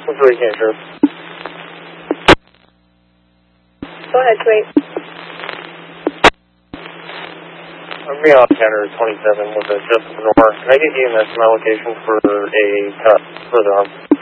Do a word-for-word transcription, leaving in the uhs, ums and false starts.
What's the weekend, sure? Go ahead, Kuwait. I'm being on counter twenty-seven with a Justin Lenore. Can I get you in some allocation for a cut further on?